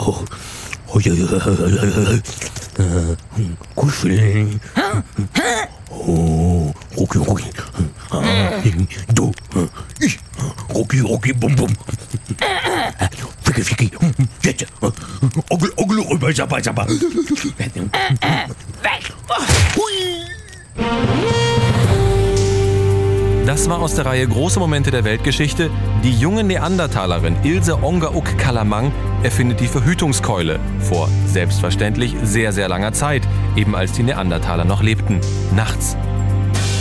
Kuscheln. Oh, Rucki, Rucki. Du, ich, Rucki, Rucki, bum, bum. Ficki, Ficki, jetzt. Ogel, rüber, Sabba, Sabba. Das war aus der Reihe Große Momente der Weltgeschichte. Die junge Neandertalerin Ilse Ongeuk Kalamang erfindet die Verhütungskeule. Vor selbstverständlich sehr, sehr langer Zeit, eben als die Neandertaler noch lebten. Nachts.